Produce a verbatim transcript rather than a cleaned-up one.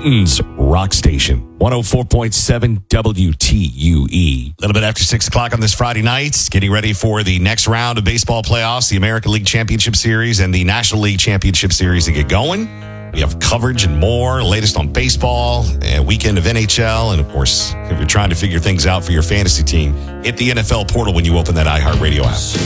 Dayton's Rock Station, one oh four point seven W T U E. A little bit after six o'clock on this Friday night, getting ready for the next round of baseball playoffs, the American League Championship Series and the National League Championship Series to get going. We have coverage and more, latest on baseball, a weekend of N H L, and of course, if you're trying to figure things out for your fantasy team, hit the N F L portal when you open that iHeartRadio app.